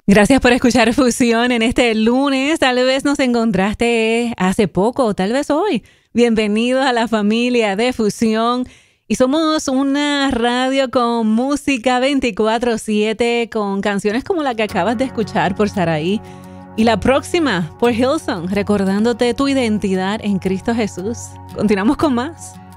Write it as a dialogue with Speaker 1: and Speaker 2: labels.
Speaker 1: Gracias por escuchar Fusión en este lunes. Tal vez nos encontraste hace poco o tal vez hoy. Bienvenidos a la familia de Fusión. Y somos una radio con música 24/7, con canciones como la que acabas de escuchar por Saraí. Y la próxima por Hillsong, recordándote tu identidad en Cristo Jesús. Continuamos con más.